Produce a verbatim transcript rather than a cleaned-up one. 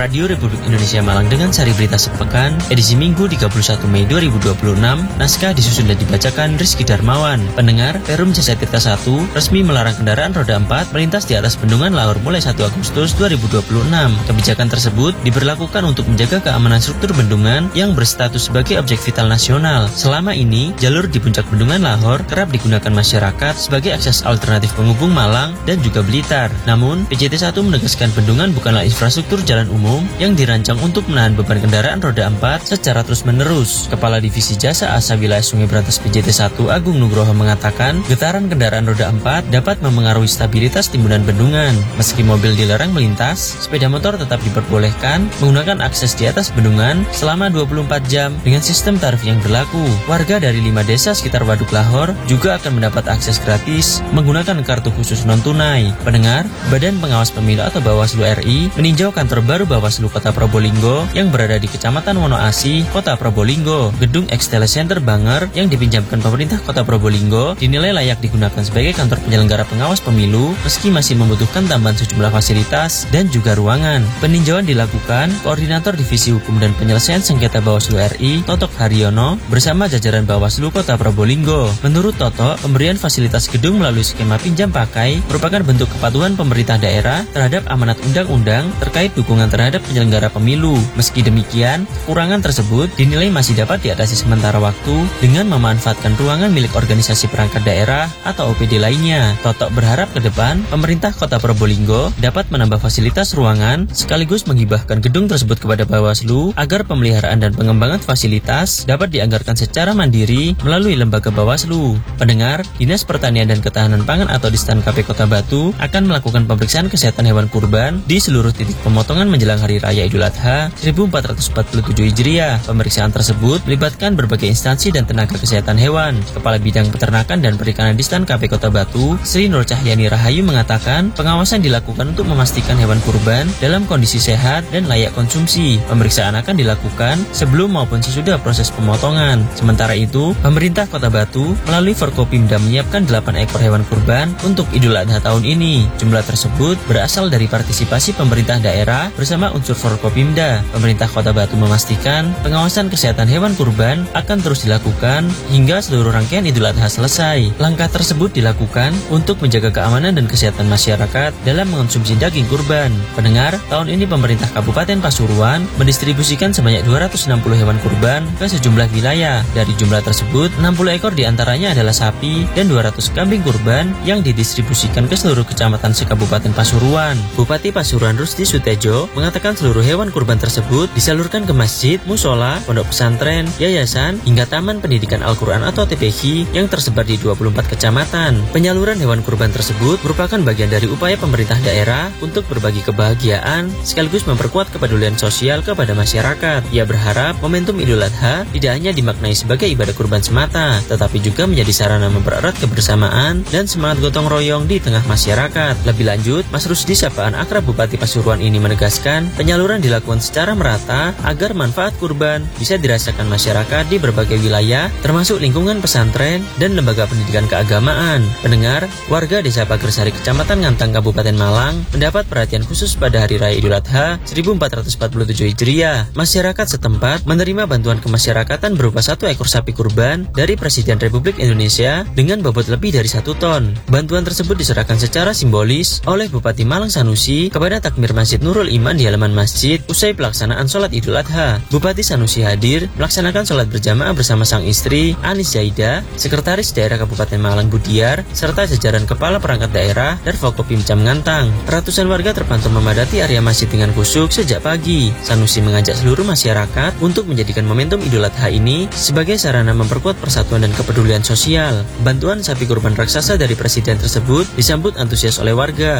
Radio Republik Indonesia Malang dengan sari berita sepekan, edisi Minggu tiga puluh satu Mei dua ribu dua puluh enam, naskah disusun dan dibacakan Rizky Darmawan. Pendengar, Perum Jasa Tirta satu resmi melarang kendaraan roda empat melintas di atas bendungan Lahor mulai satu Agustus dua ribu dua puluh enam. Kebijakan tersebut diberlakukan untuk menjaga keamanan struktur bendungan yang berstatus sebagai objek vital nasional. Selama ini, jalur di puncak bendungan Lahor kerap digunakan masyarakat sebagai akses alternatif penghubung Malang dan juga Blitar. Namun, P J T satu menegaskan bendungan bukanlah infrastruktur jalan umum yang dirancang untuk menahan beban kendaraan roda empat secara terus-menerus. Kepala Divisi Jasa Asa Wilayah Sungai Berantas P J T satu Agung Nugroho mengatakan, getaran kendaraan roda empat dapat memengaruhi stabilitas timbunan bendungan. Meski mobil dilarang melintas, sepeda motor tetap diperbolehkan menggunakan akses di atas bendungan selama dua puluh empat jam dengan sistem tarif yang berlaku. Warga dari lima desa sekitar Waduk Lahor juga akan mendapat akses gratis menggunakan kartu khusus non-tunai. Pendengar, Badan Pengawas Pemilu atau Bawaslu R I meninjau kantor baru Bawaslu Kota Probolinggo yang berada di Kecamatan Wonoasih, Kota Probolinggo. Gedung X Telecenter Banger yang dipinjamkan pemerintah Kota Probolinggo dinilai layak digunakan sebagai kantor penyelenggara pengawas pemilu meski masih membutuhkan tambahan sejumlah fasilitas dan juga ruangan. Peninjauan dilakukan Koordinator Divisi Hukum dan Penyelesaian Sengketa Bawaslu R I, Totok Haryono, bersama jajaran Bawaslu Kota Probolinggo. Menurut Toto, pemberian fasilitas gedung melalui skema pinjam pakai merupakan bentuk kepatuhan pemerintah daerah terhadap amanat undang-undang terkait dukungan terhadap penyelenggara pemilu. Meski demikian, kekurangan tersebut dinilai masih dapat diatasi sementara waktu dengan memanfaatkan ruangan milik organisasi perangkat daerah atau O P D lainnya. Toto berharap ke depan pemerintah Kota Probolinggo dapat menambah fasilitas ruangan sekaligus menghibahkan gedung tersebut kepada Bawaslu agar pemeliharaan dan pengembangan fasilitas dapat dianggarkan secara mandiri melalui lembaga Bawaslu. Pendengar, Dinas Pertanian dan Ketahanan Pangan atau Distan K P Kota Batu akan melakukan pemeriksaan kesehatan hewan kurban di seluruh titik pemotongan menjelang Hari Raya Idul Adha seribu empat ratus empat puluh tujuh Hijriah. Pemeriksaan tersebut melibatkan berbagai instansi dan tenaga kesehatan hewan. Kepala Bidang Peternakan dan Perikanan Distan K P Kota Batu, Sri Nur Cahyani Rahayu mengatakan, pengawasan dilakukan untuk memastikan hewan kurban dalam kondisi sehat dan layak konsumsi. Pemeriksaan akan dilakukan sebelum maupun sesudah proses pemotongan. Sementara itu, pemerintah Kota Batu melalui Forkopimda menyiapkan delapan ekor hewan kurban untuk Idul Adha tahun ini. Jumlah tersebut berasal dari partisipasi pemerintah daerah bersama unsur Forkopimda. Pemerintah Kota Batu memastikan pengawasan kesehatan hewan kurban akan terus dilakukan hingga seluruh rangkaian Idul Adha selesai. Langkah tersebut dilakukan untuk menjaga keamanan dan kesehatan masyarakat dalam mengonsumsi daging kurban. Pendengar, tahun ini pemerintah Kabupaten Pasuruan mendistribusikan sebanyak dua ratus enam puluh hewan kurban ke sejumlah wilayah. Dari jumlah tersebut, enam puluh ekor diantaranya adalah sapi dan dua ratus kambing kurban yang didistribusikan ke seluruh kecamatan se-Kabupaten Pasuruan. Bupati Pasuruan Rusdi Sutejo mengatakan seluruh hewan kurban tersebut disalurkan ke masjid, musola, pondok pesantren, yayasan, hingga taman pendidikan Al-Quran atau T P Q yang tersebar di dua puluh empat kecamatan. Penyaluran hewan kurban tersebut merupakan bagian dari upaya pemerintah daerah untuk berbagi kebahagiaan sekaligus memperkuat kepedulian sosial kepada masyarakat. Ia berharap momentum Idul Adha tidak hanya dimaknai sebagai ibadah kurban semata, tetapi juga menjadi sarana mempererat kebersamaan dan semangat gotong royong di tengah masyarakat. Lebih lanjut, Mas Rusdi sapaan akrab Bupati Pasuruan ini menegaskan penyaluran dilakukan secara merata agar manfaat kurban bisa dirasakan masyarakat di berbagai wilayah termasuk lingkungan pesantren dan lembaga pendidikan keagamaan. Pendengar, warga Desa Pagersari Kecamatan Ngantang Kabupaten Malang mendapat perhatian khusus pada Hari Raya Idul Adha seribu empat ratus empat puluh tujuh Hijriah. Masyarakat setempat menerima bantuan kemasyarakatan berupa satu ekor sapi kurban dari Presiden Republik Indonesia dengan bobot lebih dari satu ton. Bantuan tersebut diserahkan secara simbolis oleh Bupati Malang Sanusi kepada Takmir Masjid Nurul Iman di halaman masjid usai pelaksanaan sholat Idul Adha. Bupati Sanusi hadir melaksanakan sholat berjamaah bersama sang istri Anis Zaida, Sekretaris Daerah Kabupaten Malang Budiar, serta jajaran Kepala Perangkat Daerah dan Forkopimda Ngantang. Ratusan warga terpantau memadati area masjid dengan khusyuk sejak pagi. Sanusi mengajak seluruh masyarakat untuk menjadikan momentum Idul Adha ini sebagai sarana memperkuat persatuan dan kepedulian sosial. Bantuan sapi kurban raksasa dari Presiden tersebut disambut antusias oleh warga.